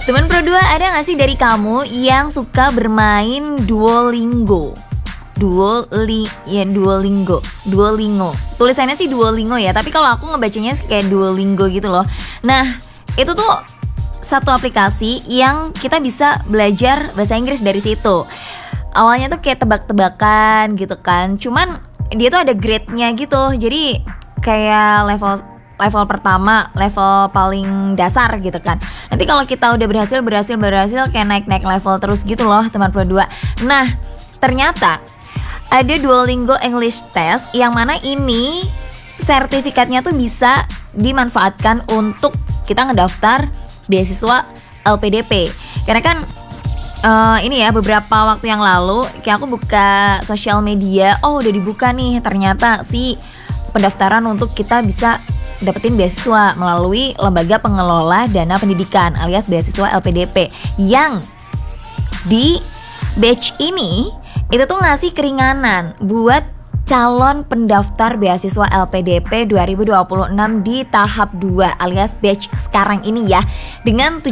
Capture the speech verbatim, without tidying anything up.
Teman Pro dua, ada gak sih dari kamu yang suka bermain Duolingo? Duoli, ya Duolingo, Duolingo. Tulisannya sih Duolingo ya, tapi kalau aku ngebacanya kayak Duolingo gitu loh. Nah, itu tuh satu aplikasi yang kita bisa belajar bahasa Inggris dari situ. Awalnya tuh kayak tebak-tebakan gitu kan, cuman dia tuh ada grade-nya gitu. Jadi kayak level level pertama, level paling dasar gitu kan. Nanti kalau kita udah berhasil, berhasil, berhasil kayak naik-naik level terus gitu loh teman Pro dua. Nah, ternyata ada Duolingo English Test yang mana ini sertifikatnya tuh bisa dimanfaatkan untuk kita ngedaftar beasiswa L P D P. Karena kan uh, ini ya beberapa waktu yang lalu kayak aku buka sosial media, oh udah dibuka nih ternyata si pendaftaran untuk kita bisa dapetin beasiswa melalui Lembaga Pengelola Dana Pendidikan alias beasiswa L P D P, yang di batch ini itu tuh ngasih keringanan buat calon pendaftar beasiswa L P D P dua ribu dua puluh enam di tahap dua alias batch sekarang ini ya, dengan